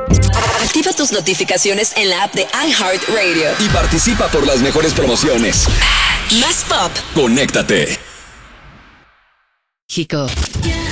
Activa tus notificaciones en la app de iHeartRadio. Y participa por las mejores promociones. Más pop. Conéctate. Chico.